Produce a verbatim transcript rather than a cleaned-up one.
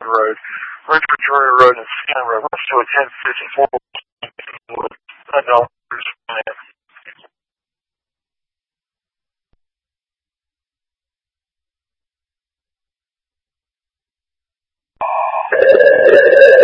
Road, Richard Drury Road, and Skin Road. Let's do a ten fifty-four with a dollar's plan.